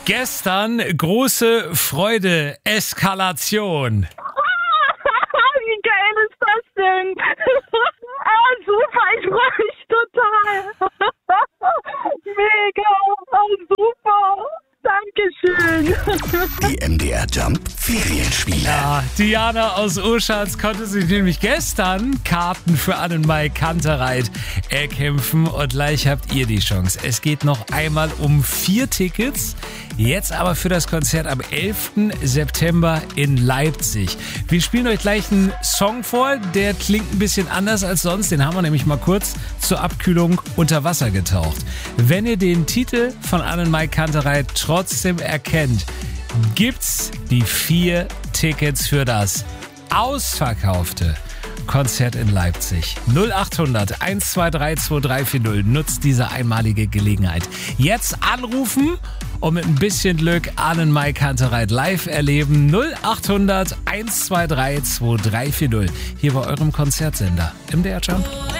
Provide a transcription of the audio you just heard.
Gestern große Freude, Eskalation. Wie geil ist das denn? Super, ich freue mich total. Mega, super. Dankeschön. Die MDR Jump Ferienspiele. Ja, Diana aus Urschatz konnte sich nämlich gestern Karten für Annenmai Kantereit erkämpfen und gleich habt ihr die Chance. Es geht noch einmal um 4 Tickets. Jetzt aber für das Konzert am 11. September in Leipzig. Wir spielen euch gleich einen Song vor, der klingt ein bisschen anders als sonst. Den haben wir nämlich mal kurz zur Abkühlung unter Wasser getaucht. Wenn ihr den Titel von Annenmai Kantereit trotzdem erkennt, gibt's die 4 Tickets für das ausverkaufte Konzert in Leipzig. 0800 123 2340. Nutzt diese einmalige Gelegenheit. Jetzt anrufen und mit ein bisschen Glück Annenmai Kantereit live erleben. 0800 123 2340. Hier bei eurem Konzertsender MDR Jump.